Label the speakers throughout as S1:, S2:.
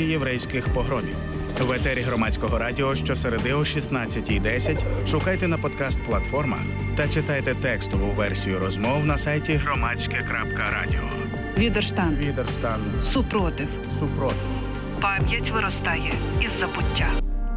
S1: єврейських погромів. В етері Громадського радіо щосереди о 16:10 шукайте на подкаст-платформах та читайте текстову версію розмов на сайті громадське.радіо.
S2: Відерштан. Супротив. Пам'ять виростає із забуття.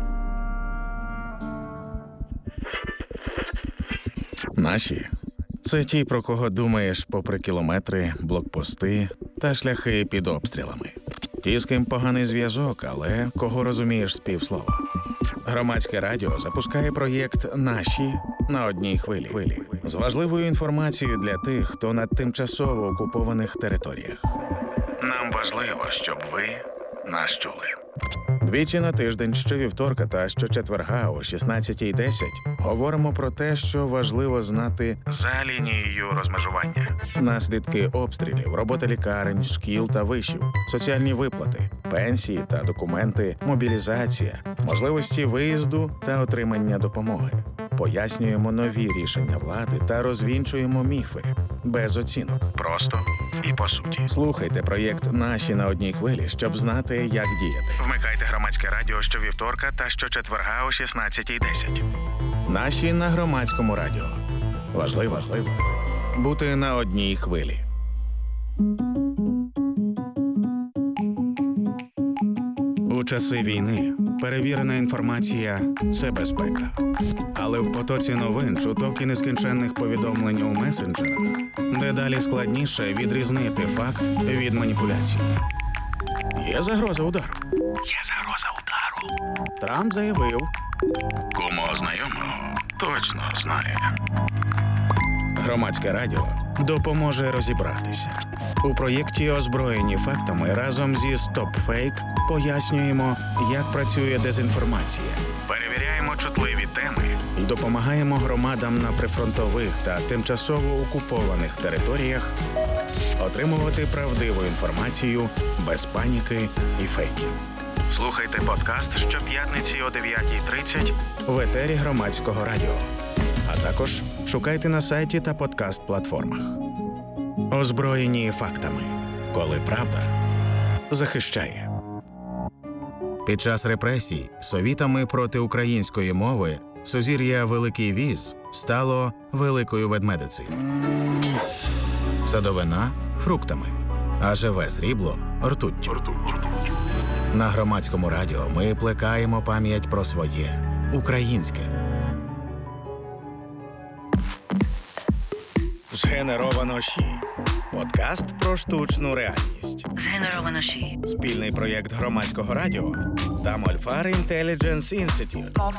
S1: Наші – це ті, про кого думаєш попри кілометри, блокпости та шляхи під обстрілами. Ті, з ким поганий зв'язок, але кого розумієш з півслова. Громадське радіо запускає проєкт «Наші» на одній хвилі. З важливою інформацією для тих, хто на тимчасово окупованих територіях. Нам важливо, щоб ви нас чули. Двічі на тиждень, щовівторка та щочетверга о 16:10 говоримо про те, що важливо знати за лінією розмежування. Наслідки обстрілів, робота лікарень, шкіл та вишів, соціальні виплати, пенсії та документи, мобілізація, можливості виїзду та отримання допомоги. Пояснюємо нові рішення влади та розвінчуємо міфи. Без оцінок. Просто і по суті. Слухайте проєкт «Наші» на одній хвилі, щоб знати, як діяти. Вмикайте Громадське радіо щовівторка та щочетверга о 16:10. «Наші» на Громадському радіо. Важливо бути на одній хвилі. У часи війни перевірена інформація – це безпека. Але в потоці новин, чуток і нескінченних повідомлень у месенджерах дедалі складніше відрізнити факт від маніпуляції. Є загроза удару. Трамп заявив. Кому знайомого точно знає. Громадське радіо допоможе розібратися. У проєкті «Озброєні фактами» разом зі StopFake пояснюємо, як працює дезінформація. Перевіряємо чутливі теми і допомагаємо громадам на прифронтових та тимчасово окупованих територіях отримувати правдиву інформацію без паніки і фейків. Слухайте подкаст щоп'ятниці о 9:30 в етері Громадського радіо. А також шукайте на сайті та подкаст-платформах. Озброєні фактами. Коли правда захищає. Під час репресій совітами проти української мови сузір'я Великий Віз стало Великою Ведмедицею. Садовина – фруктами, а живе срібло – ртуттю. На Громадському радіо ми плекаємо пам'ять про своє українське. Згенеровано ШІ. Подкаст про штучну реальність.
S2: Згенеровано ШІ.
S1: Спільний проєкт Громадського радіо та Мольфар Intelligence Institute.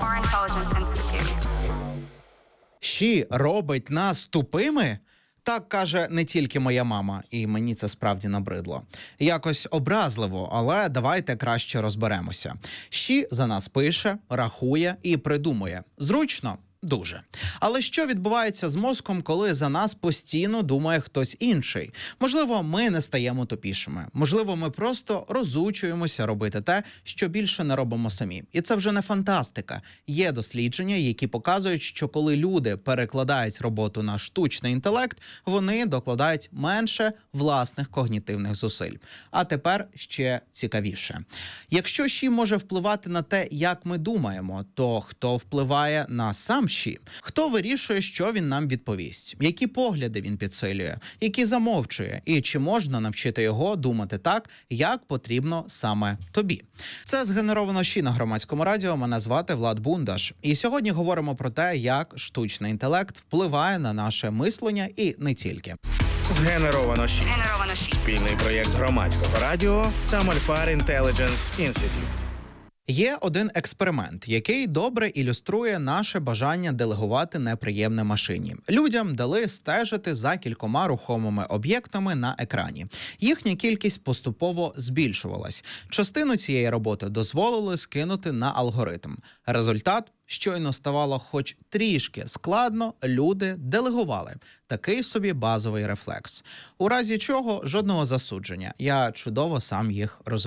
S3: ШІ робить нас тупими? Так каже не тільки моя мама, і мені це справді набридло. Якось образливо, але давайте краще розберемося. ШІ за нас пише, рахує і придумує. Зручно? Дуже. Але що відбувається з мозком, коли за нас постійно думає хтось інший? Можливо, ми не стаємо тупішими. Можливо, ми просто розучуємося робити те, що більше не робимо самі. І це вже не фантастика. Є дослідження, які показують, що коли люди перекладають роботу на штучний інтелект, вони докладають менше власних когнітивних зусиль. А тепер ще цікавіше. Якщо ШІ може впливати на те, як ми думаємо, то хто впливає на сам ШІ? Хто вирішує, що він нам відповість? Які погляди він підсилює? Які замовчує? І чи можна навчити його думати так, як потрібно саме тобі? Це «Згенеровано ШІ» на Громадському радіо. Мене звати Влад Бундаш. І сьогодні говоримо про те, як штучний інтелект впливає на наше мислення і не тільки.
S1: Згенеровано ШІ. Спільний проєкт Громадського радіо та Мольфар Intelligence Institute.
S3: Є один експеримент, який добре ілюструє наше бажання делегувати неприємне машині. Людям дали стежити за кількома рухомими об'єктами на екрані. Їхня кількість поступово збільшувалась. Частину цієї роботи дозволили скинути на алгоритм. Результат – щойно ставало хоч трішки складно, люди делегували. Такий собі базовий рефлекс. У разі чого жодного засудження. Я чудово сам їх розумію.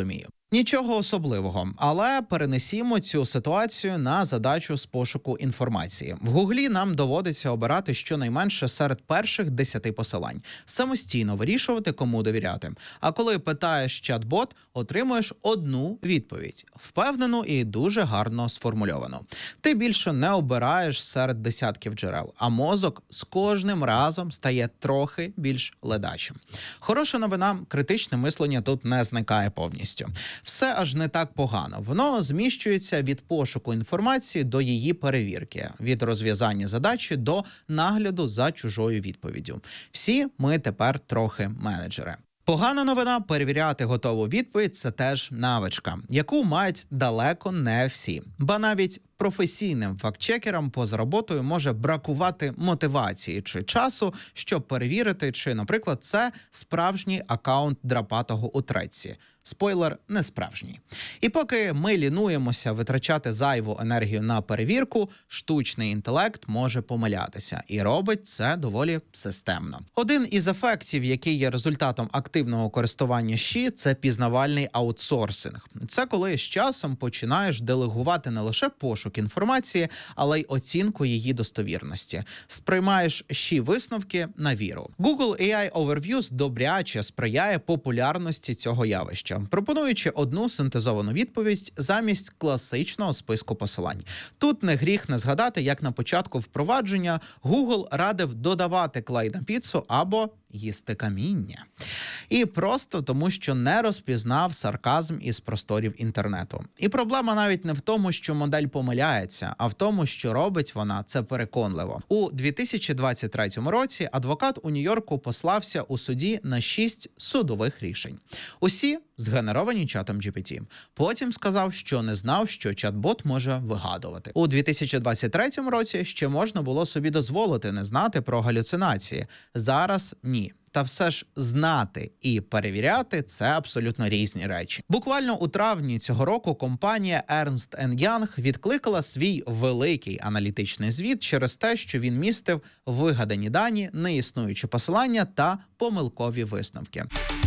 S3: Нічого особливого, але перенесімо цю ситуацію на задачу з пошуку інформації. В Гуглі нам доводиться обирати щонайменше серед перших 10 посилань, самостійно вирішувати, кому довіряти. А коли питаєш чат-бот, отримуєш одну відповідь, впевнену і дуже гарно сформульовану. Ти більше не обираєш серед десятків джерел, а мозок з кожним разом стає трохи більш ледачим. Хороша новина – критичне мислення тут не зникає повністю. Все аж не так погано. Воно зміщується від пошуку інформації до її перевірки, від розв'язання задачі до нагляду за чужою відповіддю. Всі ми тепер трохи менеджери. Погана новина – перевіряти готову відповідь – це теж навичка, яку мають далеко не всі. Ба навіть професійним фактчекерам поза роботою може бракувати мотивації чи часу, щоб перевірити, чи, наприклад, це справжній акаунт драпатого у тредці. Спойлер – не справжній. І поки ми лінуємося витрачати зайву енергію на перевірку, штучний інтелект може помилятися. І робить це доволі системно. Один із ефектів, який є результатом активного користування ЩІ – це пізнавальний аутсорсинг. Це коли з часом починаєш делегувати не лише пошук інформації, але й оцінку її достовірності. Сприймаєш ЩІ-висновки на віру. Google AI Overviews добряче сприяє популярності цього явища, пропонуючи одну синтезовану відповідь замість класичного списку посилань. Тут не гріх не згадати, як на початку впровадження Google радив додавати клей на піцу або їсти каміння. І просто тому, що не розпізнав сарказм із просторів інтернету. І проблема навіть не в тому, що модель помиляється, а в тому, що робить вона це переконливо. У 2023 році адвокат у Нью-Йорку послався у суді на 6 судових рішень. Усі згенеровані чатом GPT. Потім сказав, що не знав, що чат-бот може вигадувати. У 2023 році ще можна було собі дозволити не знати про галюцинації. Зараз ні. Та все ж знати і перевіряти – це абсолютно різні речі. Буквально у травні цього року компанія Ernst & Young відкликала свій великий аналітичний звіт через те, що він містив вигадані дані, неіснуючі посилання та помилкові висновки.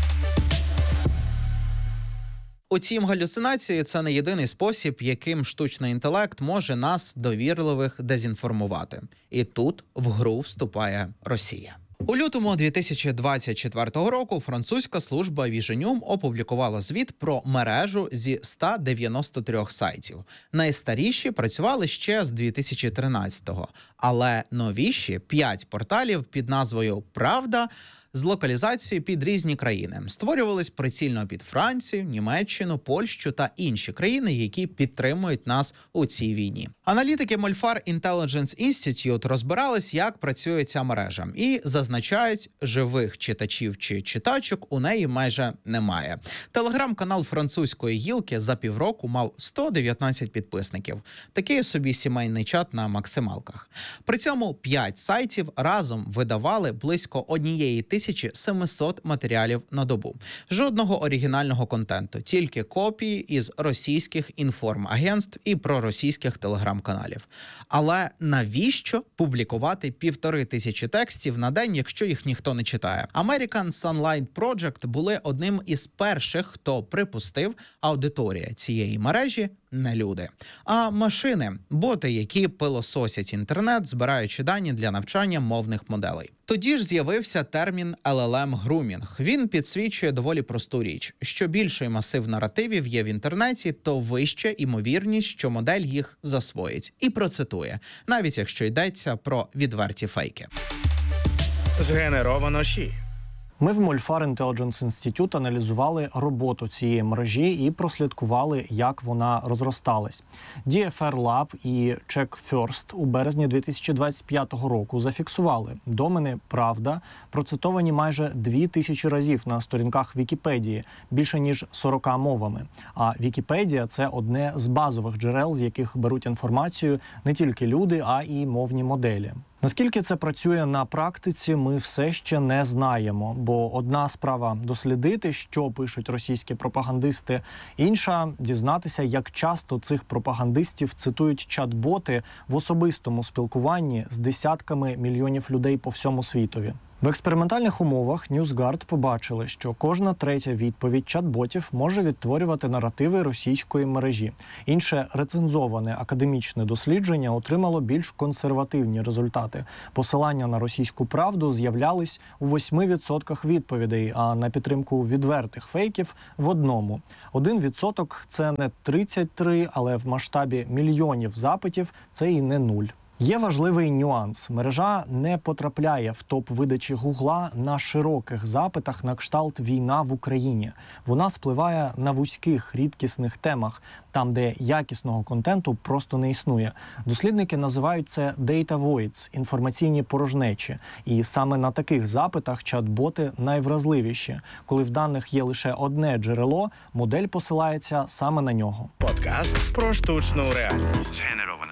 S3: Утім, галюцинації – це не єдиний спосіб, яким штучний інтелект може нас, довірливих, дезінформувати. І тут в гру вступає Росія. У лютому 2024 року французька служба Vision опублікувала звіт про мережу зі 193 сайтів. Найстаріші працювали ще з 2013-го, але новіші 5 порталів під назвою «Правда» з локалізацією під різні країни. Створювались прицільно під Францію, Німеччину, Польщу та інші країни, які підтримують нас у цій війні. Аналітики Molfar Intelligence Institute розбирались, як працює ця мережа, і зазначають, живих читачів чи читачок у неї майже немає. Телеграм-канал французької гілки за півроку мав 119 підписників. Такий собі сімейний чат на максималках. При цьому 5 сайтів разом видавали близько 1700 матеріалів на добу. Жодного оригінального контенту, тільки копії із російських інформагентств і проросійських телеграм-каналів. Але навіщо публікувати 1500 текстів на день, якщо їх ніхто не читає? American Sunlight Project були одним із перших, хто припустив, аудиторія цієї мережі не люди, а машини, боти, які пилососять інтернет, збираючи дані для навчання мовних моделей. Тоді ж з'явився термін LLM-грумінг. Він підсвічує доволі просту річ. Що більший масив наративів є в інтернеті, то вища ймовірність, що модель їх засвоїть і процитує, навіть якщо йдеться про відверті фейки.
S1: Згенеровано ЩІ.
S4: Ми в Molfar Intelligence Institute аналізували роботу цієї мережі і прослідкували, як вона розросталась. DFR Lab і CheckFirst у березні 2025 року зафіксували домени «Правда», процитовані майже 2000 разів на сторінках Вікіпедії, більше ніж 40 мовами. А Вікіпедія – це одне з базових джерел, з яких беруть інформацію не тільки люди, а й мовні моделі. Наскільки це працює на практиці, ми все ще не знаємо, бо одна справа – дослідити, що пишуть російські пропагандисти, інша – дізнатися, як часто цих пропагандистів цитують чат-боти в особистому спілкуванні з десятками мільйонів людей по всьому світові. В експериментальних умовах NewsGuard побачили, що кожна третя відповідь чат-ботів може відтворювати наративи російської мережі. Інше рецензоване академічне дослідження отримало більш консервативні результати. Посилання на російську правду з'являлись у 8% відповідей, а на підтримку відвертих фейків – в 1%. 1% – це не 33, але в масштабі мільйонів запитів це і не 0. Є важливий нюанс. Мережа не потрапляє в топ видачі Гугла на широких запитах на кшталт «Війна в Україні». Вона спливає на вузьких, рідкісних темах, там, де якісного контенту просто не існує. Дослідники називають це «data voids» – інформаційні порожнечі. І саме на таких запитах чат-боти найвразливіші. Коли в даних є лише одне джерело, модель посилається саме на нього.
S1: Подкаст про штучну реальність.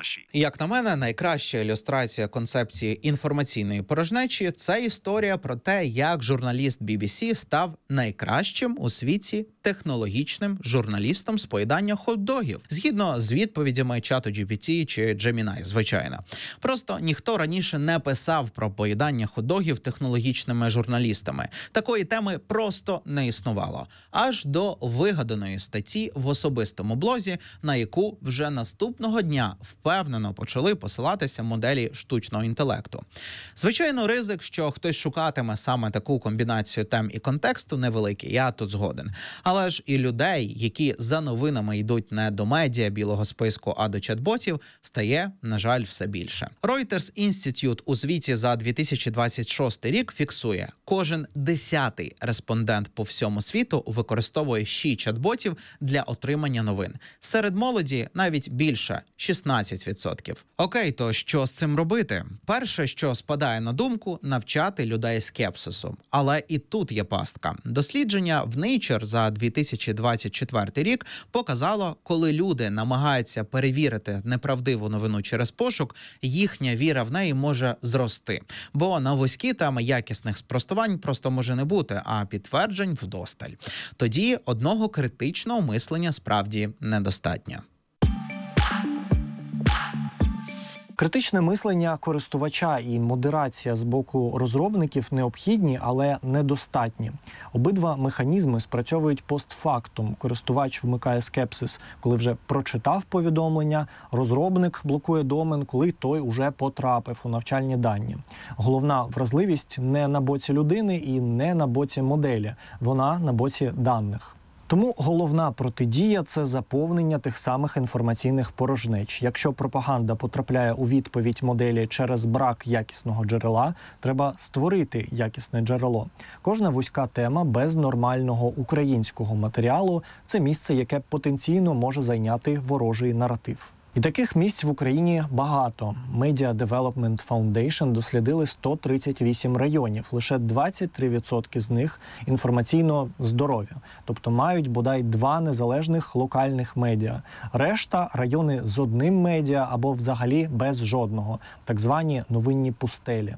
S3: Як на мене, найкраща ілюстрація концепції інформаційної порожнечі – це історія про те, як журналіст BBC став найкращим у світі технологічним журналістом з поїдання хот-догів. Згідно з відповідями чату GPT чи Gemini, звичайно. Просто ніхто раніше не писав про поїдання хот-догів технологічними журналістами. Такої теми просто не існувало. Аж до вигаданої статті в особистому блозі, на яку вже наступного дня впевнено почали посилатися моделі штучного інтелекту. Звичайно, ризик, що хтось шукатиме саме таку комбінацію тем і контексту, невеликий, я тут згоден. Але ж і людей, які за новинами йдуть не до медіа білого списку, а до чат-ботів, стає, на жаль, все більше. Reuters Institute у звіті за 2026 рік фіксує, кожен 10-й респондент по всьому світу використовує чат-ботів для отримання новин. Серед молоді навіть більше – 16%. Окей, то що з цим робити? Перше, що спадає на думку – навчати людей скепсису. Але і тут є пастка. Дослідження в Nature за 2024 рік показало, коли люди намагаються перевірити неправдиву новину через пошук, їхня віра в неї може зрости. Бо на вузькі теми якісних спростувань просто може не бути, а підтверджень вдосталь. Тоді одного критичного мислення справді недостатньо.
S4: Критичне мислення користувача і модерація з боку розробників необхідні, але недостатні. Обидва механізми спрацьовують постфактум. Користувач вмикає скепсис, коли вже прочитав повідомлення, розробник блокує домен, коли той уже потрапив у навчальні дані. Головна вразливість не на боці людини і не на боці моделі, вона на боці даних. Тому головна протидія – це заповнення тих самих інформаційних порожнеч. Якщо пропаганда потрапляє у відповідь моделі через брак якісного джерела, треба створити якісне джерело. Кожна вузька тема без нормального українського матеріалу – це місце, яке потенційно може зайняти ворожий наратив. І таких місць в Україні багато. Media Development Foundation дослідили 138 районів. Лише 23% з них інформаційно здорові. Тобто мають бодай 2 незалежних локальних медіа. Решта – райони з одним медіа або взагалі без жодного. Так звані новинні пустелі.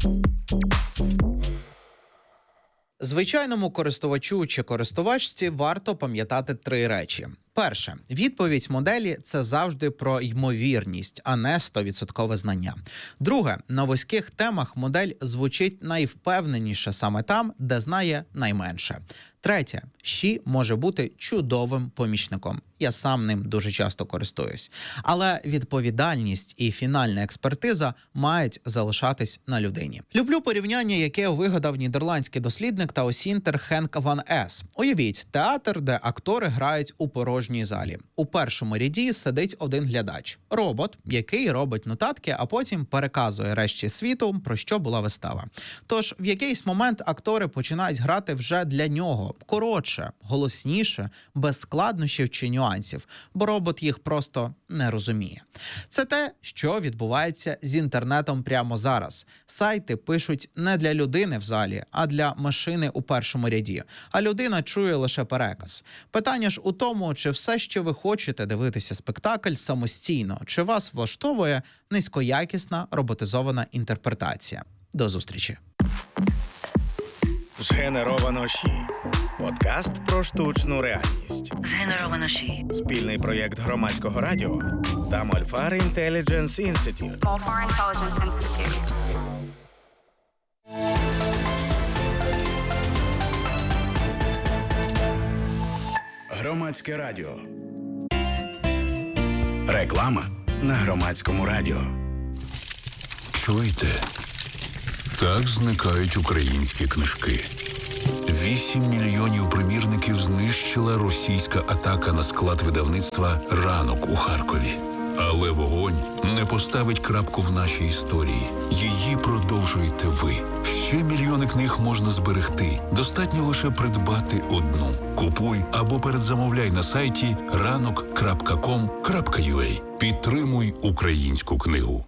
S3: Звичайному користувачу чи користувачці варто пам'ятати 3 речі. Перше. Відповідь моделі – це завжди про ймовірність, а не 100% знання. Друге. На вузьких темах модель звучить найвпевненіше саме там, де знає найменше. Третє. Щі може бути чудовим помічником. Я сам ним дуже часто користуюсь. Але відповідальність і фінальна експертиза мають залишатись на людині. Люблю порівняння, яке вигадав нідерландський дослідник та осінтер Хенк Ван Ес. Уявіть, театр, де актори грають у порожній залі. У першому ряді сидить один глядач. Робот, який робить нотатки, а потім переказує решті світу, про що була вистава. Тож в якийсь момент актори починають грати вже для нього. Коротше, голосніше, без складнощів чи нюансів, бо робот їх просто не розуміє. Це те, що відбувається з інтернетом прямо зараз. Сайти пишуть не для людини в залі, а для машини у першому ряді. А людина чує лише переказ. Питання ж у тому, чи все, що ви хочете дивитися спектакль самостійно, чи вас влаштовує низькоякісна роботизована інтерпретація. До зустрічі.
S1: Згенеровано ЩІ. Подкаст про штучну реальність.
S2: Згенеровано ЩІ.
S1: Спільний проєкт Громадського радіо та Мольфар Intelligence Institute.
S5: Громадське радіо. Реклама на Громадському радіо.
S6: Чуєте? Так зникають українські книжки. 8 мільйонів примірників знищила російська атака на склад видавництва «Ранок» у Харкові. Але вогонь не поставить крапку в нашій історії. Її продовжуєте ви. Ще мільйони книг можна зберегти. Достатньо лише придбати одну. Купуй або передзамовляй на сайті ranok.com.ua. Підтримуй українську книгу.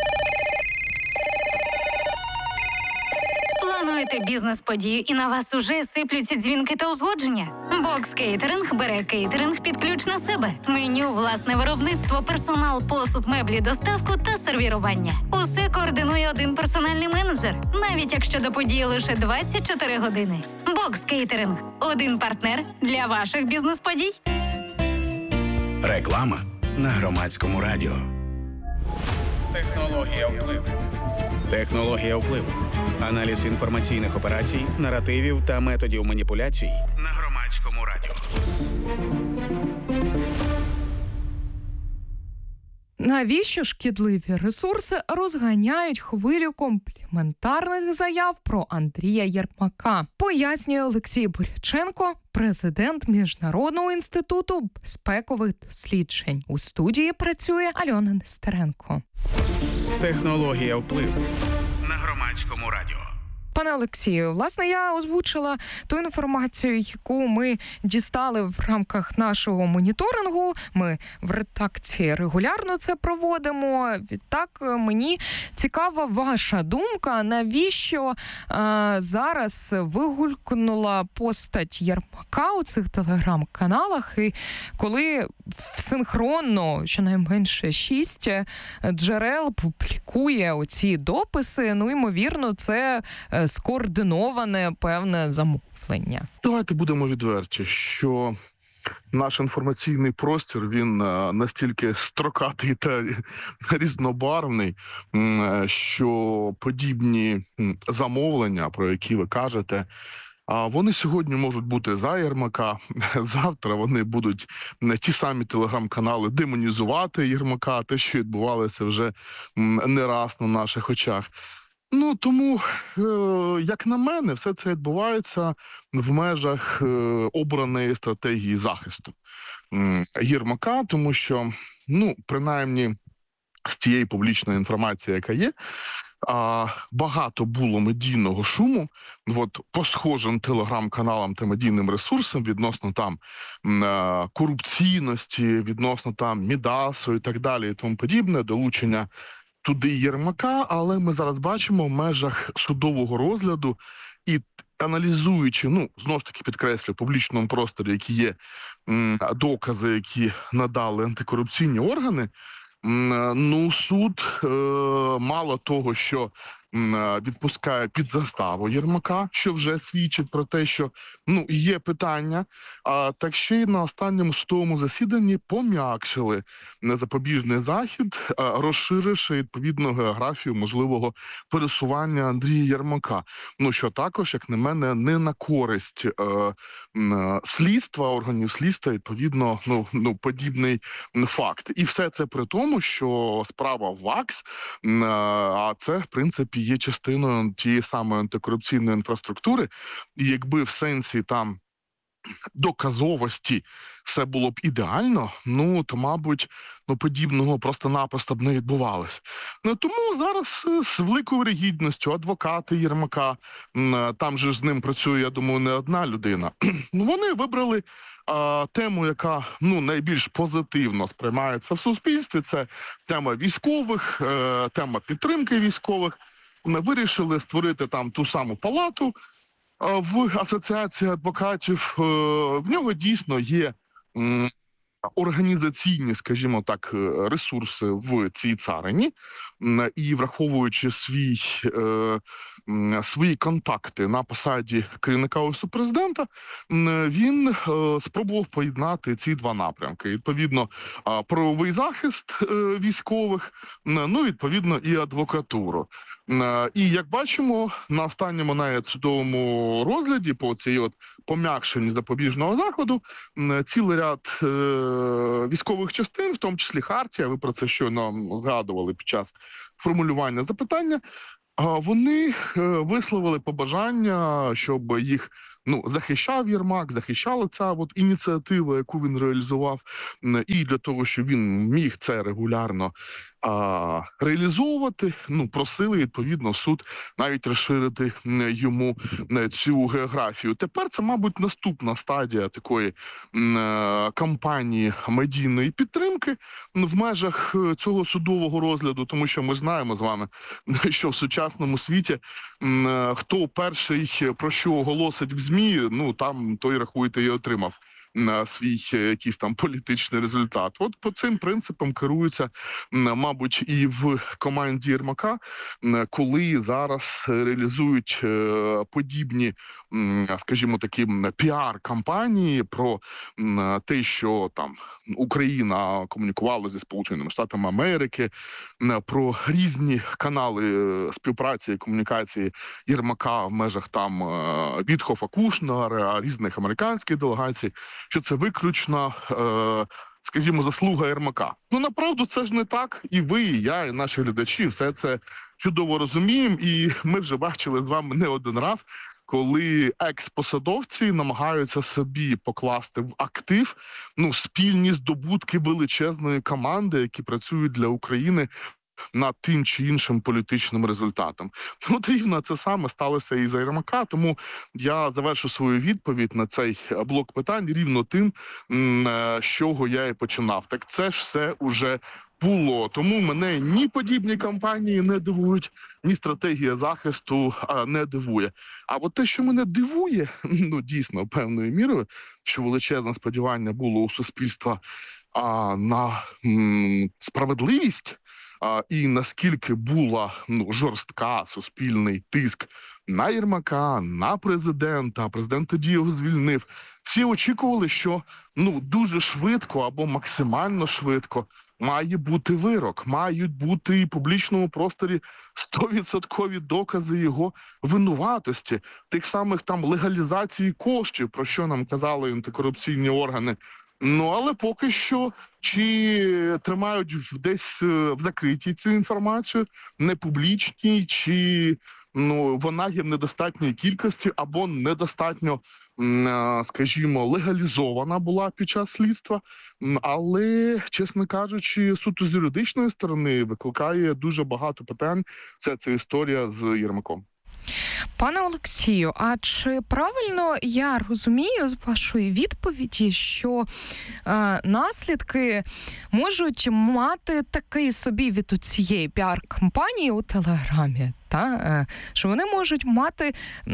S7: Плануєте бізнес-подію і на вас уже сиплються дзвінки та узгодження? Бокс Кейтеринг бере кейтеринг під ключ на себе. Меню, власне виробництво, персонал, посуд, меблі, доставку та сервірування. Усе координує один персональний менеджер, навіть якщо до події лише 24 години. Бокс Кейтеринг – один партнер для ваших бізнес-подій.
S5: Реклама на Громадському радіо.
S1: Технологія впливу. Технологія впливу. Аналіз інформаційних операцій, наративів та методів маніпуляцій на Громадському радіо.
S8: Навіщо шкідливі ресурси розганяють хвилю компліментарних заяв про Андрія Єрмака? Пояснює Олексій Буряченко, президент Міжнародного інституту безпекових досліджень. У студії працює Альона Нестеренко.
S1: Технологія впливу на Громадському радіо.
S8: Пане Олексію, власне, я озвучила ту інформацію, яку ми дістали в рамках нашого моніторингу. Ми в редакції регулярно це проводимо. Відтак, мені цікава ваша думка, навіщо зараз вигулькнула постать Єрмака у цих телеграм-каналах, і коли синхронно, щонайменше 6 джерел публікує оці дописи, ймовірно, це скоординоване певне замовлення.
S9: Давайте будемо відверті, що наш інформаційний простір, він настільки строкатий та різнобарвний, що подібні замовлення, про які ви кажете, вони сьогодні можуть бути за Єрмака, завтра вони будуть ті самі телеграм-канали демонізувати Єрмака, те, що відбувалося вже не раз на наших очах. Тому, як на мене, все це відбувається в межах обраної стратегії захисту Єрмака, тому що, принаймні, з тієї публічної інформації, яка є, багато було медійного шуму по схожим телеграм-каналам та медійним ресурсам відносно там корупційності, відносно там Мідасу і так далі і тому подібне, долучення туди Єрмака, але ми зараз бачимо в межах судового розгляду і аналізуючи, знову ж таки підкреслю, в публічному просторі, які є докази, які надали антикорупційні органи, суд мало того, що відпускає під заставу Єрмака, що вже свідчить про те, що є питання, так ще й на останньому судовому засіданні пом'якшили запобіжний захід, розширивши відповідно географію можливого пересування Андрія Єрмака. Що також, як на мене, не на користь слідства, органів слідства, відповідно, подібний факт. І все це при тому, що справа ВАКС, а це, в принципі, є частиною тієї самої антикорупційної інфраструктури, і якби в сенсі там доказовості все було б ідеально, то, мабуть, подібного просто-напросто б не відбувалося. Тому зараз з великою вірогідністю адвокати Єрмака, там же з ним працює, я думаю, не одна людина, вони вибрали тему, яка найбільш позитивно сприймається в суспільстві. Це тема військових, тема підтримки військових. Ми вирішили створити там ту саму палату в асоціації адвокатів. В нього дійсно є організаційні, скажімо так, ресурси в цій царині, і враховуючи свої контакти на посаді керівника Офісу Президента, він спробував поєднати ці два напрямки. Відповідно, правовий захист військових, відповідно, і адвокатуру. І, як бачимо, на останньому навіть судовому розгляді по цій пом'якшенні запобіжного заходу цілий ряд військових частин, в тому числі Хартія, ви про це щойно згадували під час формулювання запитання, вони висловили побажання, щоб їх захищав Єрмак, захищала ця ініціатива, яку він реалізував, і для того, щоб він міг це регулярно реалізовувати, просили, відповідно, суд навіть розширити йому цю географію. Тепер це, мабуть, наступна стадія такої кампанії медійної підтримки в межах цього судового розгляду, тому що ми знаємо з вами, що в сучасному світі хто перший про що оголосить в ЗМІ, там той, рахуйте, і отримав на свій якийсь там політичний результат. От по цим принципам керуються, мабуть, і в команді Єрмака, коли зараз реалізують подібні, скажімо, такі піар-кампанії про те, що там Україна комунікувала зі Сполученими Штатами Америки, про різні канали співпраці і комунікації Єрмака в межах там Вітхофа, Кушнера, різних американських делегацій, що це виключно, скажімо, заслуга Єрмака. Направду це ж не так. І ви, і я, і наші глядачі все це чудово розуміємо. І ми вже бачили з вами не один раз, коли екс-посадовці намагаються собі покласти в актив спільні здобутки величезної команди, які працюють для України над тим чи іншим політичним результатом. Рівно це саме сталося і за Єрмака, тому я завершу свою відповідь на цей блок питань рівно тим, з чого я і починав. Так це ж все уже було. Тому мене ні подібні кампанії не дивують, ні стратегія захисту не дивує. А от те, що мене дивує, дійсно, певною мірою, що величезне сподівання було у суспільства на справедливість, і наскільки була жорстка суспільний тиск на Єрмака, на президента, президент тоді його звільнив. Всі очікували, що дуже швидко або максимально швидко має бути вирок, мають бути і в публічному просторі 100% докази його винуватості, тих самих там легалізації коштів, про що нам казали антикорупційні органи. Але поки що чи тримають десь в закритій цю інформацію, не публічній, чи вона є в недостатній кількості або недостатньо, скажімо, легалізована була під час слідства. Але, чесно кажучи, суто з юридичної сторони викликає дуже багато питань ця історія з Єрмаком.
S8: Пане Олексію, а чи правильно я розумію з вашої відповіді, що наслідки можуть мати такий собі від цієї піар-кампанії у Телеграмі? Що вони можуть мати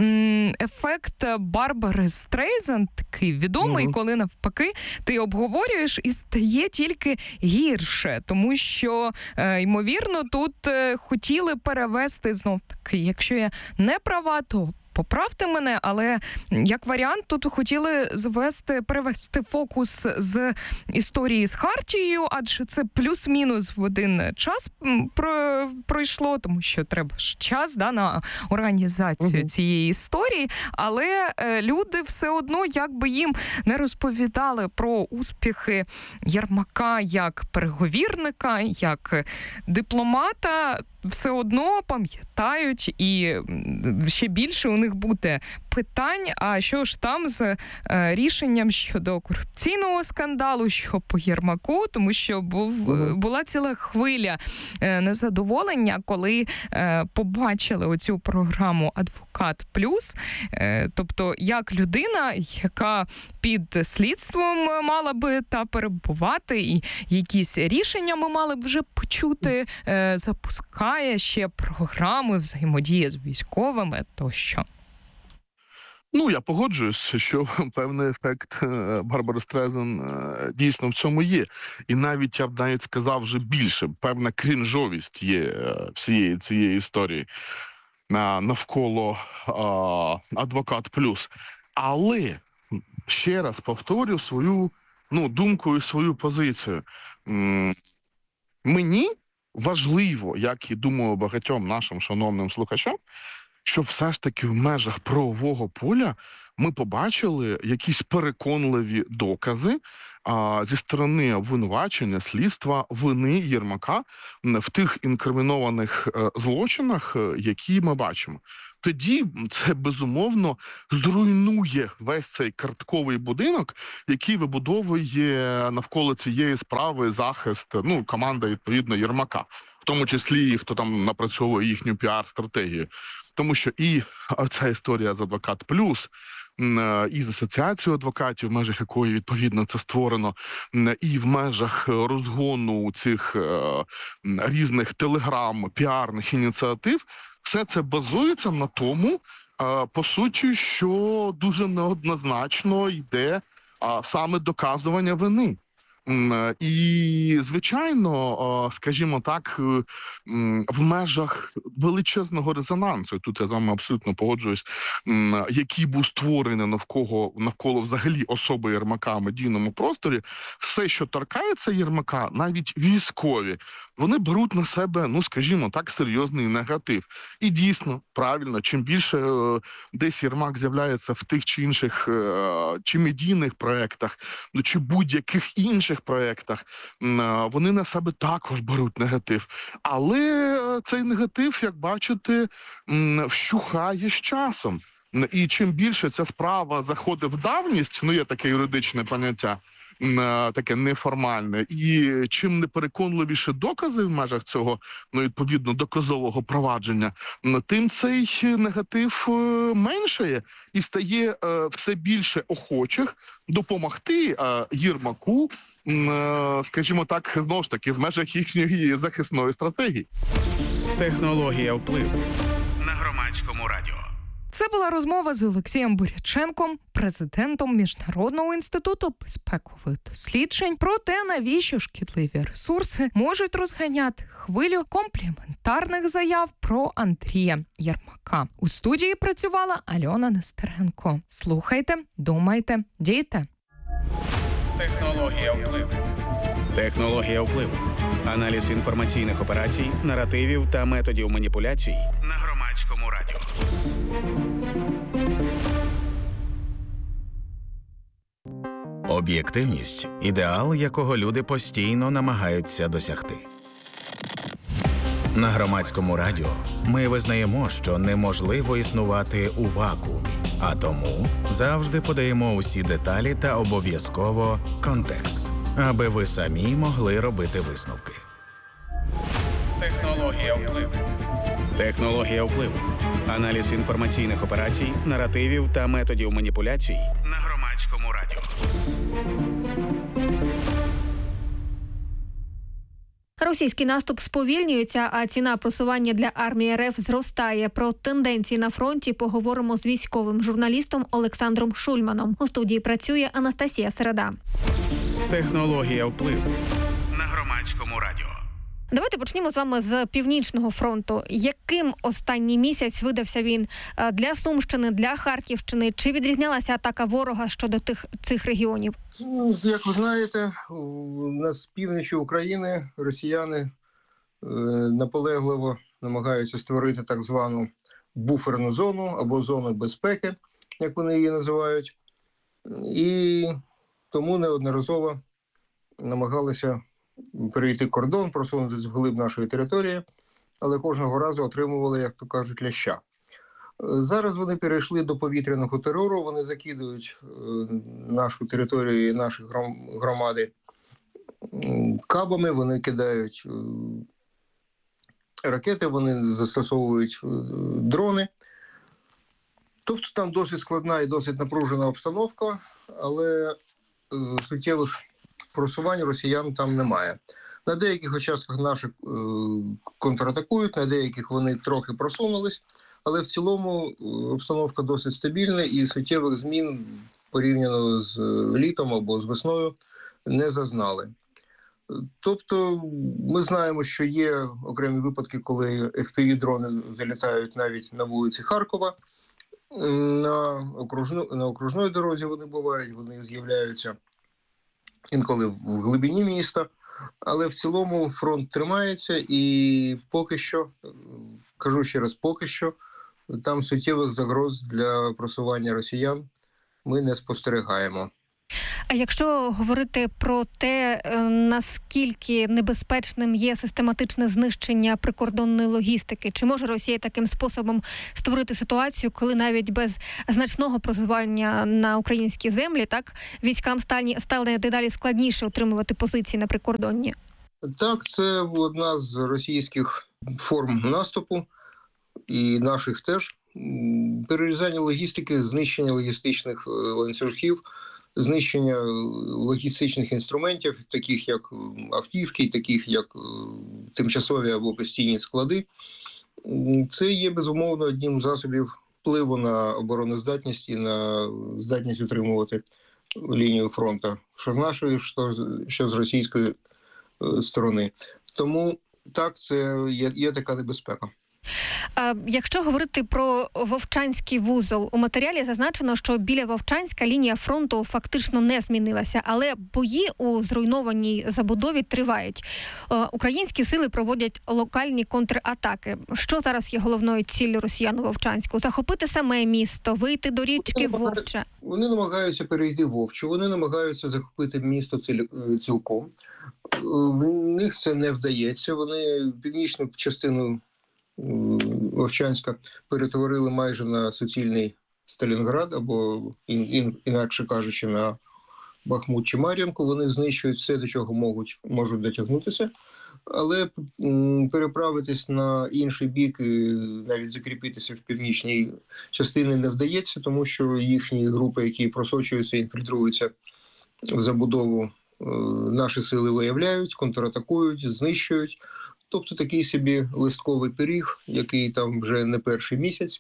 S8: ефект Барбари Стрейзанд, такий відомий, коли навпаки ти обговорюєш і стає тільки гірше, тому що, ймовірно, тут хотіли перевести, знов таки, якщо я не права, то поправте мене, але як варіант тут хотіли перевести фокус з історії з Хартією, адже це плюс-мінус в один час пройшло, тому що треба ж час на організацію цієї історії, але люди все одно, як би їм не розповідали про успіхи Єрмака як переговірника, як дипломата, все одно пам'ятають, і ще більше у них буде питань, а що ж там з рішенням щодо корупційного скандалу, що по Єрмаку, тому що була ціла хвиля незадоволення, коли побачили оцю програму «Адвокат Плюс», тобто як людина, яка під слідством мала би перебувати, і якісь рішення ми мали б вже почути, запускає ще програми взаємодії з військовими тощо.
S9: Я погоджуюсь, що певний ефект Барбари Стрейзанд дійсно в цьому є. І навіть, я б навіть сказав вже більше, певна крінжовість є всієї цієї історії навколо «Адвокат Плюс». Але, ще раз повторю свою думку і свою позицію. Мені важливо, як і думаю багатьом нашим шановним слухачам, що все ж таки в межах правового поля ми побачили якісь переконливі докази зі сторони обвинувачення, слідства, вини Єрмака в тих інкримінованих злочинах, які ми бачимо. Тоді це, безумовно, зруйнує весь цей картковий будинок, який вибудовує навколо цієї справи захист, команда, відповідно, Єрмака. В тому числі і хто там напрацьовує їхню піар-стратегію. Тому що і ця історія з «Адвокат Плюс», і з асоціацією адвокатів, в межах якої, відповідно, це створено, і в межах розгону цих різних телеграм, піарних ініціатив, все це базується на тому, по суті, що дуже неоднозначно йде саме доказування вини. І, звичайно, скажімо так, в межах величезного резонансу, тут я з вами абсолютно погоджуюсь, який був створений навколо взагалі особи Єрмака в медійному просторі, все, що торкається Єрмака, навіть військові, вони беруть на себе, скажімо так, серйозний негатив. І дійсно, правильно, чим більше десь Єрмак з'являється в тих чи інших чи медійних проєктах, чи будь-яких інших проєктах, вони на себе також беруть негатив. Але цей негатив, як бачите, вщухає з часом. І чим більше ця справа заходить в давність, є таке юридичне поняття, таке неформальне, і чим непереконливіше докази в межах цього, відповідно, доказового провадження, тим цей негатив меншає і стає все більше охочих допомогти Єрмаку, скажімо так, знову ж таки, в межах їхньої захисної стратегії.
S1: Технологія впливу.
S5: На Громадському радіо.
S8: Це була розмова з Олексієм Буряченком, президентом Міжнародного інституту безпекових досліджень, про те, навіщо шкідливі ресурси можуть розганяти хвилю компліментарних заяв про Андрія Єрмака. У студії працювала Альона Нестеренко. Слухайте, думайте, дійте.
S1: Технологія впливу. Технологія впливу. Аналіз інформаційних операцій, наративів та методів маніпуляцій
S5: На Громадському радіо.
S1: Об'єктивність – ідеал, якого люди постійно намагаються досягти. На Громадському радіо ми визнаємо, що неможливо існувати у вакуумі, а тому завжди подаємо усі деталі та обов'язково контекст, аби ви самі могли робити висновки. Технологія впливу. Технологія впливу. Аналіз інформаційних операцій, наративів та методів маніпуляцій
S5: На Громадському радіо.
S10: Російський наступ сповільнюється, а ціна просування для армії РФ зростає. Про тенденції на фронті поговоримо з військовим журналістом Олександром Шульманом. У студії працює Анастасія Середа.
S1: Технологія впливу.
S5: На Громадському радіо.
S10: Давайте почнемо з вами з Північного фронту. Яким останній місяць видався він для Сумщини, для Харківщини? Чи відрізнялася атака ворога щодо цих регіонів?
S11: Як ви знаєте, з півночі України росіяни наполегливо намагаються створити так звану буферну зону або зону безпеки, як вони її називають. І тому неодноразово намагалися перейти кордон, просунутися вглиб нашої території, але кожного разу отримували, як то кажуть, ляща. Зараз вони перейшли до повітряного терору, вони закидують нашу територію і наші громади кабами, вони кидають ракети, вони застосовують дрони. Тобто там досить складна і досить напружена обстановка, але суттєвих просувань росіян там немає. На деяких участках наші контратакують, на деяких вони трохи просунулись, але в цілому обстановка досить стабільна і суттєвих змін порівняно з літом або з весною не зазнали. Тобто ми знаємо, що є окремі випадки, коли FPV-дрони залітають навіть на вулиці Харкова, на окружної дорозі вони бувають, вони з'являються інколи в глибині міста, але в цілому фронт тримається і поки що, кажу ще раз, поки що, там суттєвих загроз для просування росіян ми не спостерігаємо.
S10: А якщо говорити про те, наскільки небезпечним є систематичне знищення прикордонної логістики, чи може Росія таким способом створити ситуацію, коли навіть без значного просування на українські землі, так, військам стане дедалі складніше утримувати позиції на прикордонні?
S11: Так, це одна з російських форм наступу, і наших теж. Перерізання логістики, знищення логістичних ланцюжків, знищення логістичних інструментів, таких як автівки, таких як тимчасові або постійні склади. Це є, безумовно, одним з засобів впливу на обороноздатність і на здатність утримувати лінію фронту, що з нашої, що з російської сторони. Тому так, це є така небезпека.
S10: Якщо говорити про Вовчанський вузол, у матеріалі зазначено, що біля Вовчанська лінія фронту фактично не змінилася, але бої у зруйнованій забудові тривають. Українські сили проводять локальні контратаки. Що зараз є головною ціллю росіян у Вовчанську? Захопити саме місто, вийти до річки Вовча?
S11: Вони намагаються перейти Вовчу, вони намагаються захопити місто цілком. В них це не вдається, вони північну частину Вовчанська перетворили майже на суцільний Сталінград, або, інакше кажучи, на Бахмут чи Мар'їнку. Вони знищують все, до чого можуть дотягнутися, але переправитись на інший бік і навіть закріпитися в північній частині не вдається, тому що їхні групи, які просочуються, інфільтруються в забудову, наші сили виявляють, контратакують, знищують. Тобто такий собі листковий пиріг, який там вже не перший місяць,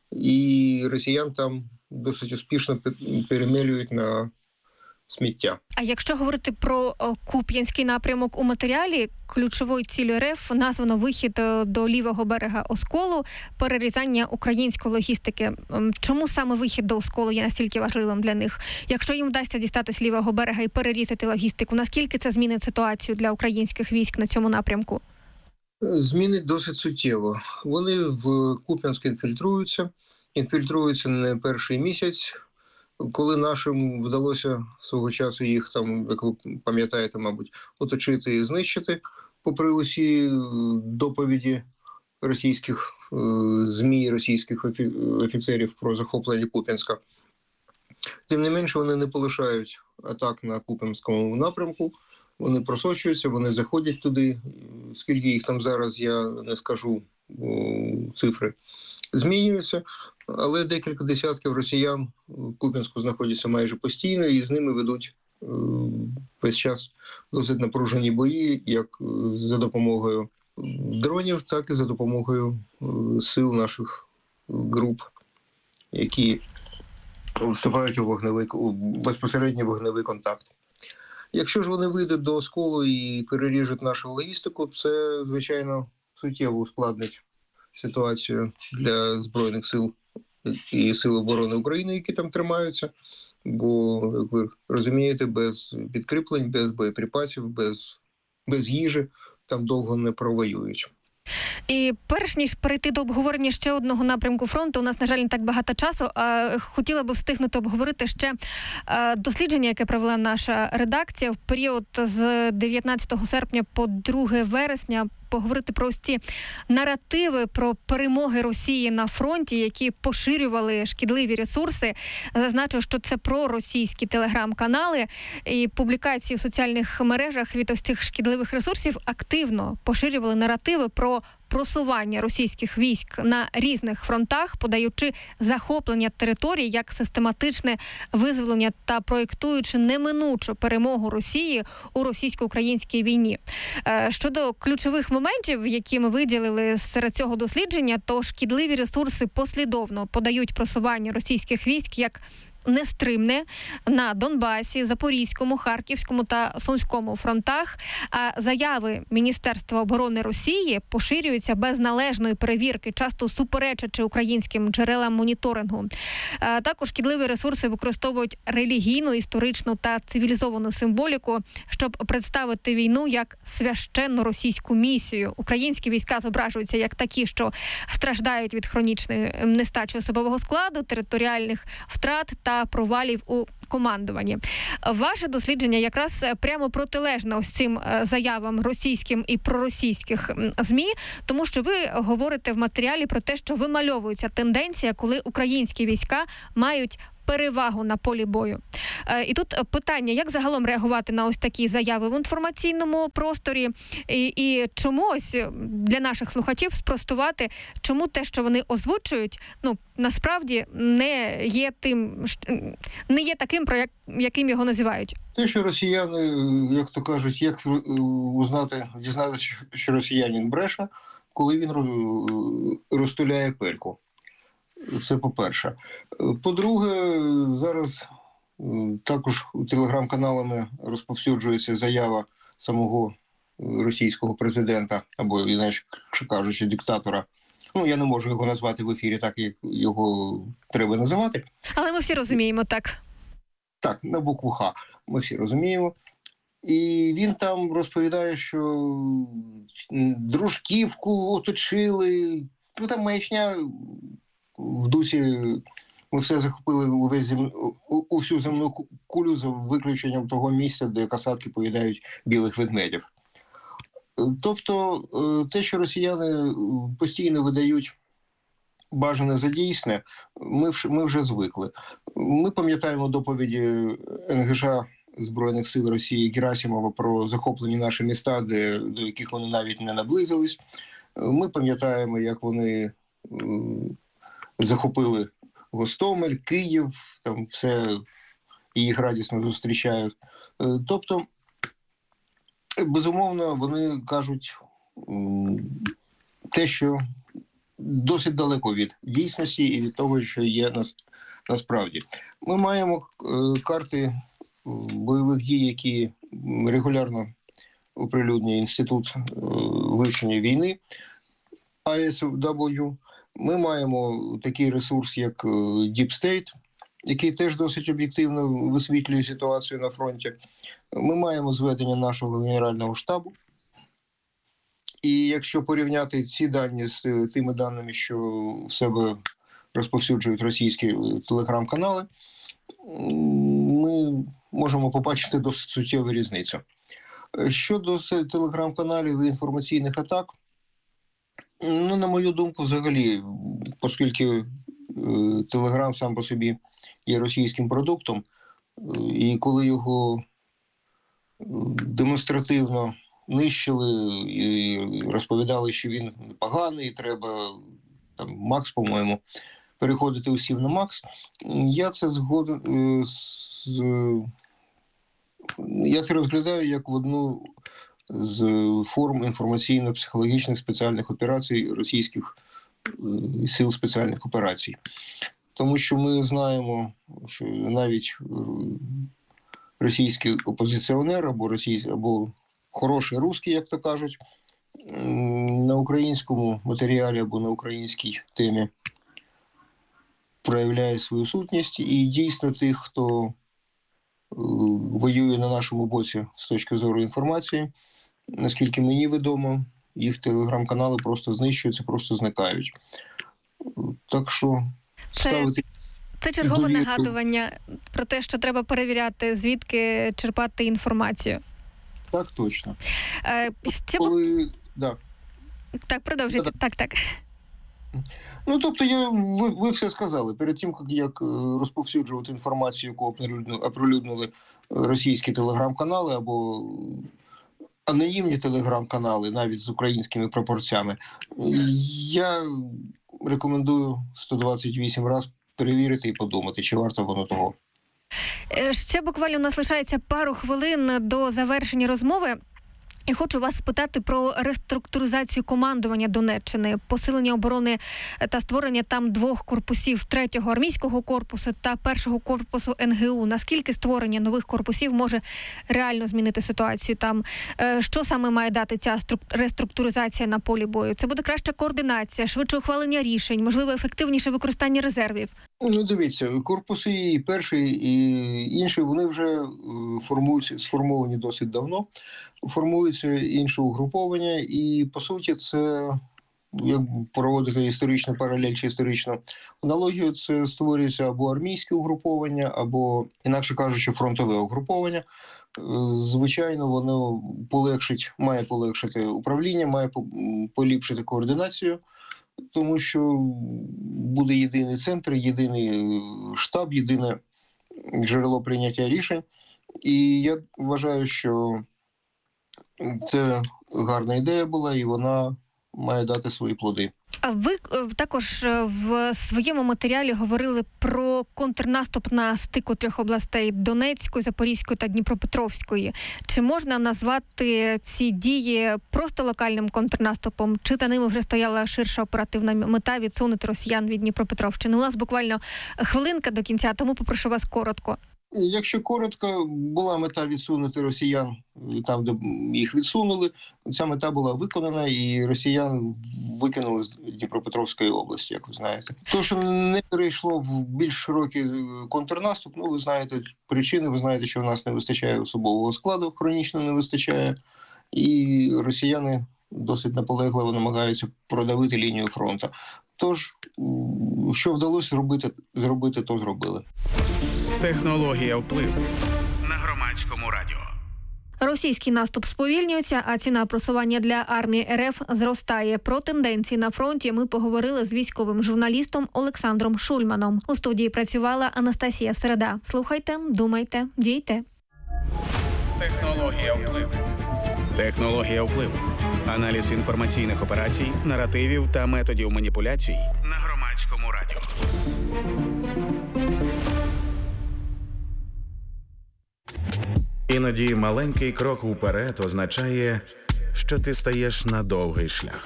S11: і росіян там досить успішно перемелюють на сміття.
S10: А якщо говорити про Куп'янський напрямок, у матеріалі ключовою ціллю РФ названо вихід до лівого берега Осколу, перерізання української логістики. Чому саме вихід до Осколу є настільки важливим для них? Якщо їм вдасться дістати з лівого берега і перерізати логістику, наскільки це змінить ситуацію для українських військ на цьому напрямку?
S11: Змінить досить суттєво. Вони в Куп'янськ інфільтруються не перший місяць. Коли нашим вдалося свого часу їх там, як ви пам'ятаєте, мабуть, оточити і знищити, попри усі доповіді російських ЗМІ, російських офіцерів про захоплення Куп'янська. Тим не менше, вони не полишають атак на Куп'янському напрямку. Вони просочуються, вони заходять туди. Скільки їх там зараз, я не скажу, цифри змінюються. Але декілька десятків росіян в Куп'янську знаходяться майже постійно, і з ними ведуть весь час досить напружені бої, як за допомогою дронів, так і за допомогою сил наших груп, які вступають у безпосередній вогневий контакт. Якщо ж вони вийдуть до Осколу і переріжуть нашу логістику, це, звичайно, суттєво ускладнить ситуацію для Збройних сил і Сил оборони України, які там тримаються. Бо, як ви розумієте, без підкріплень, без боєприпасів, без їжі там довго не провоюють.
S10: І перш ніж перейти до обговорення ще одного напрямку фронту, у нас, на жаль, не так багато часу, а хотіла би встигнути обговорити ще дослідження, яке провела наша редакція в період з 19 серпня по 2 вересня, поговорити про ці наративи про перемоги Росії на фронті, які поширювали шкідливі ресурси. Зазначу, що це проросійські телеграм-канали і публікації в соціальних мережах від ось цих шкідливих ресурсів активно поширювали наративи про просування російських військ на різних фронтах, подаючи захоплення територій як систематичне визволення та проєктуючи неминучу перемогу Росії у російсько-українській війні. Щодо ключових моментів, які ми виділили серед цього дослідження, то шкідливі ресурси послідовно подають просування російських військ як нестримне на Донбасі, Запорізькому, Харківському та Сумському фронтах, а заяви Міністерства оборони Росії поширюються без належної перевірки, часто суперечачи українським джерелам моніторингу. Також шкідливі ресурси використовують релігійну, історичну та цивілізовану символіку, щоб представити війну як священну російську місію. Українські війська зображуються як такі, що страждають від хронічної нестачі особового складу, територіальних втрат та та провалів у командуванні. Ваше дослідження якраз прямо протилежне ось цим заявам російським і проросійських ЗМІ, тому що ви говорите в матеріалі про те, що вимальовується тенденція, коли українські війська мають перевагу на полі бою. І тут питання, як загалом реагувати на ось такі заяви в інформаційному просторі і чому ось для наших слухачів спростувати, чому те, що вони озвучують, насправді не є таким, про яким його називають.
S11: Те, що росіяни, як то кажуть, як дізнатися, що росіянин бреше, коли він розтуляє пельку. Це по-перше. По-друге, зараз також телеграм-каналами розповсюджується заява самого російського президента, або, інакше кажучи, диктатора. Я не можу його назвати в ефірі так, як його треба називати.
S10: Але ми всі розуміємо, так.
S11: Так, на букву Х ми всі розуміємо. І він там розповідає, що Дружківку оточили. Там маячня в дусі, ми все захопили у всю земну кулю за виключенням того місця, де касатки поїдають білих ведмедів. Тобто те, що росіяни постійно видають бажане за дійсне, ми вже звикли. Ми пам'ятаємо доповіді НГЖ Збройних сил Росії Герасимова про захоплені наші міста, до яких вони навіть не наблизились. Ми пам'ятаємо, як вони захопили Гостомель, Київ, там все, і їх радісно зустрічають. Тобто, безумовно, вони кажуть те, що досить далеко від дійсності і від того, що є насправді. Ми маємо карти бойових дій, які регулярно оприлюднює Інститут вивчення війни, ISW. Ми маємо такий ресурс, як Deep State, який теж досить об'єктивно висвітлює ситуацію на фронті. Ми маємо зведення нашого Генерального штабу. І якщо порівняти ці дані з тими даними, що в себе розповсюджують російські телеграм-канали, ми можемо побачити досить суттєву різницю. Щодо телеграм-каналів і інформаційних атак, на мою думку, взагалі, оскільки Телеграм сам по собі є російським продуктом, і коли його демонстративно нищили і розповідали, що він поганий, треба, там, Макс, по-моєму, переходити усім на Макс, я це я це розглядаю як в одну з форм інформаційно-психологічних спеціальних операцій російських сил спеціальних операцій. Тому що ми знаємо, що навіть російський опозиціонер або хороший русський, як то кажуть, на українському матеріалі або на українській темі проявляє свою сутність. І дійсно тих, хто воює на нашому боці з точки зору інформації, наскільки мені відомо, їх телеграм-канали просто знищуються, просто зникають. Так що ставити...
S10: Це чергове нагадування про те, що треба перевіряти, звідки черпати інформацію.
S11: Так, точно. Да.
S10: Так, продовжуйте. Так.
S11: Тобто, ви все сказали. Перед тим, як розповсюджувати інформацію, яку оприлюднили російські телеграм-канали або анонімні телеграм-канали, навіть з українськими пропорціями, я рекомендую 128 разів перевірити і подумати, чи варто воно того.
S10: Ще буквально у нас лишається пару хвилин до завершення розмови. І хочу вас спитати про реструктуризацію командування Донеччини, посилення оборони та створення там 2 корпусів, 3-го армійського корпусу та 1-го корпусу НГУ. Наскільки створення нових корпусів може реально змінити ситуацію там? Що саме має дати ця реструктуризація на полі бою? Це буде краща координація, швидше ухвалення рішень, можливо, ефективніше використання резервів?
S11: Дивіться, корпуси і перший, і інший, вони вже сформовані досить давно. Формуються інші угруповання, і, по суті, це як проводити історичну паралель чи історичну аналогію, це створюється або армійське угруповання, або, інакше кажучи, фронтове угруповання. Звичайно, воно має полегшити управління, має поліпшити координацію, тому що буде єдиний центр, єдиний штаб, єдине джерело прийняття рішень. І я вважаю, що це гарна ідея була, і вона має дати свої плоди.
S10: А ви також в своєму матеріалі говорили про контрнаступ на стику 3 областей – Донецької, Запорізької та Дніпропетровської. Чи можна назвати ці дії просто локальним контрнаступом, чи за ними вже стояла ширша оперативна мета відсунути росіян від Дніпропетровщини? У нас буквально хвилинка до кінця, тому попрошу вас коротко.
S11: Якщо коротко, була мета відсунути росіян там, де їх відсунули. Ця мета була виконана, і росіян викинули з Дніпропетровської області, як ви знаєте. То, що не перейшло в більш широкий контрнаступ, ви знаєте причини, ви знаєте, що в нас не вистачає особового складу, хронічно не вистачає, і росіяни досить наполегливо намагаються продавити лінію фронту. Тож, що вдалося зробити, то зробили.
S1: Технологія впливу
S5: на Громадському радіо.
S10: Російський наступ сповільнюється, а ціна просування для армії РФ зростає. Про тенденції на фронті ми поговорили з військовим журналістом Олександром Шульманом. У студії працювала Анастасія Середа. Слухайте, думайте, дійте.
S1: Технологія впливу. Технологія впливу. Аналіз інформаційних операцій, наративів та методів маніпуляцій
S5: на Громадському радіо.
S1: Іноді маленький крок уперед означає, що ти стаєш на довгий шлях.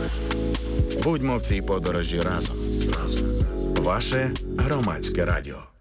S1: Будьмо в цій подорожі разом. Ваше Громадське радіо.